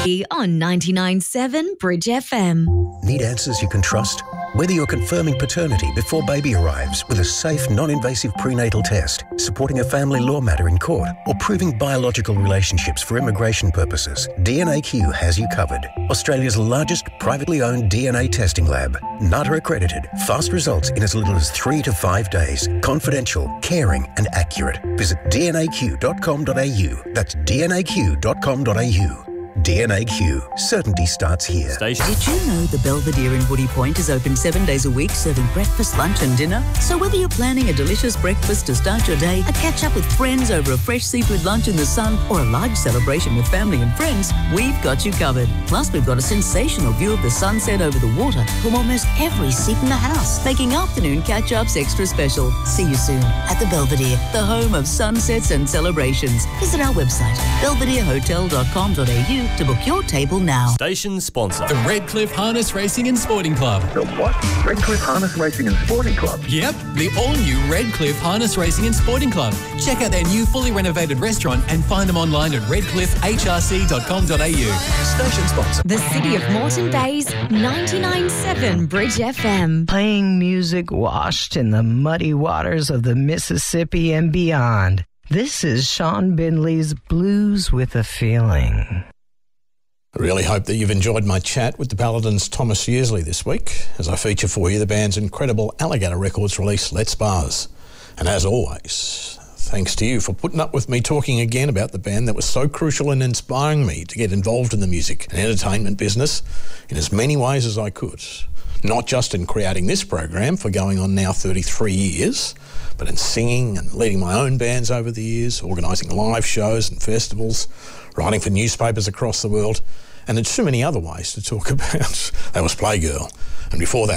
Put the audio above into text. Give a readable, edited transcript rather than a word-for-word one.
On 99.7 Bridge FM. Need answers you can trust? Whether you're confirming paternity before baby arrives with a safe, non-invasive prenatal test, supporting a family law matter in court, or proving biological relationships for immigration purposes, DNAQ has you covered. Australia's largest privately owned DNA testing lab. NATA accredited. Fast results in as little as 3 to 5 days. Confidential, caring and accurate. Visit dnaq.com.au. That's dnaq.com.au. DNAQ. Certainty starts here. Station. Did you know the Belvedere in Woody Point is open 7 days a week, serving breakfast, lunch and dinner? So whether you're planning a delicious breakfast to start your day, a catch-up with friends over a fresh seafood lunch in the sun, or a large celebration with family and friends, we've got you covered. Plus, we've got a sensational view of the sunset over the water from almost every seat in the house, making afternoon catch-ups extra special. See you soon at the Belvedere, the home of sunsets and celebrations. Visit our website, belvederehotel.com.au, to book your table now. Station sponsor. The Redcliffe Harness Racing and Sporting Club. The what? Redcliffe Harness Racing and Sporting Club? Yep, the all-new Redcliffe Harness Racing and Sporting Club. Check out their new fully renovated restaurant and find them online at redcliffehrc.com.au. Station sponsor. The City of Moreton Bay's 99.7 Bridge FM. Playing music washed in the muddy waters of the Mississippi and beyond. This is Sean Bindley's Blues with a Feeling. I really hope that you've enjoyed my chat with the Paladins' Thomas Yearsley this week, as I feature for you the band's incredible Alligator Records release, Let's Bars. And as always, thanks to you for putting up with me talking again about the band that was so crucial in inspiring me to get involved in the music and entertainment business in as many ways as I could. Not just in creating this program for going on now 33 years, but in singing and leading my own bands over the years, organising live shows and festivals, writing for newspapers across the world, and in so many other ways to talk about. That was Playgirl. And before that,